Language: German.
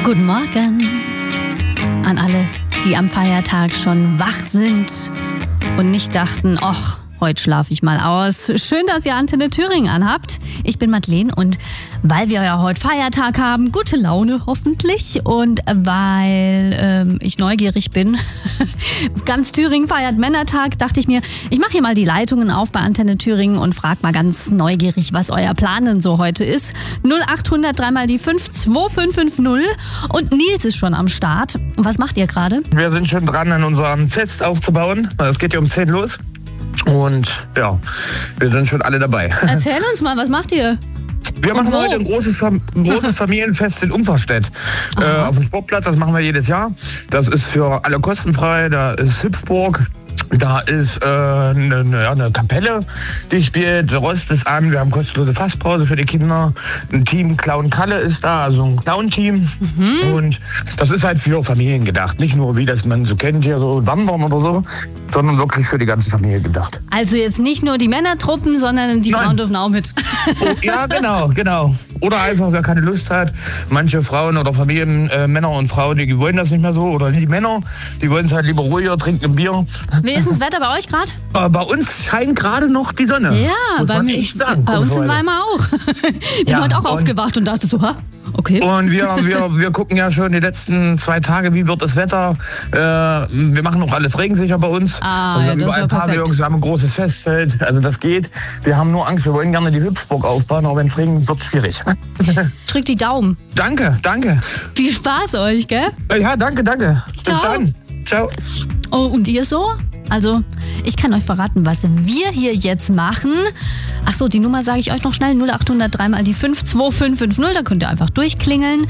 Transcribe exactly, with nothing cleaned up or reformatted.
Guten Morgen an alle, die am Feiertag schon wach sind und nicht dachten, ach, heute schlafe ich mal aus. Schön, dass ihr Antenne Thüringen anhabt. Ich bin Madeleine und weil wir ja heute Feiertag haben, gute Laune hoffentlich und weil ähm, ich neugierig bin, ganz Thüringen feiert Männertag, dachte ich mir, ich mache hier mal die Leitungen auf bei Antenne Thüringen und frage mal ganz neugierig, was euer Plan denn so heute ist. null acht hundert drei mal die fünf zwei fünf fünf null und Nils ist schon am Start. Was macht ihr gerade? Wir sind schon dran, an unserem Fest aufzubauen. Es geht ja um zehn los. Und ja, wir sind schon alle dabei. Erzähl uns mal, was macht ihr? Wir machen heute ein großes, ein großes Familienfest in Umverstedt. Äh, auf dem Sportplatz, das machen wir jedes Jahr. Das ist für alle kostenfrei. Da ist Hüpfburg. Da ist äh, eine, eine, eine Kapelle, die spielt, der Rost ist an, wir haben kostenlose Fastpause für die Kinder. Ein Team Clown Kalle ist da, also ein Clown-Team. Mhm. Und das ist halt für Familien gedacht. Nicht nur, wie das man so kennt, hier so Wandern oder so, sondern wirklich für die ganze Familie gedacht. Also jetzt nicht nur die Männertruppen, sondern die Nein. Frauen dürfen auch mit. Oh, ja, genau, genau. Oder einfach, wer keine Lust hat. Manche Frauen oder Familien, äh, Männer und Frauen, die wollen das nicht mehr so. Oder die Männer, die wollen es halt lieber ruhiger, trinken ein Bier. Wie ist das Wetter bei euch gerade? Äh, bei uns scheint gerade noch die Sonne. Ja, muss bei, man echt sagen. bei uns in Weimar auch. Ich bin ja, heute auch aufgewacht und dachte so, ha? Okay. Und wir, wir, wir gucken ja schon die letzten zwei Tage, wie wird das Wetter. Äh, wir machen auch alles regensicher bei uns. Ah, wir ja, haben das überall ist ja Pavillons, wir haben ein großes Festfeld. Also das geht. Wir haben nur Angst, wir wollen gerne die Hüpfburg aufbauen, aber wenn es regnet, wird es schwierig. Drück die Daumen. Danke, danke. Viel Spaß euch, gell? Ja, danke, danke. Ciao. Bis dann. Ciao. Oh, und ihr so? Also, ich kann euch verraten, was wir hier jetzt machen. Ach so, die Nummer sage ich euch noch schnell. null acht hundert drei mal die fünf zwei fünf fünf null. Da könnt ihr einfach durchklingeln.